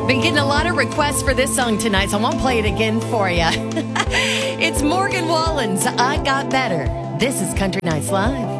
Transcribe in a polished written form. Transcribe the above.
Been getting a lot of requests for this song tonight, so I won't play it again for you. It's Morgan Wallen's I Got Better. This is Country Nights Live.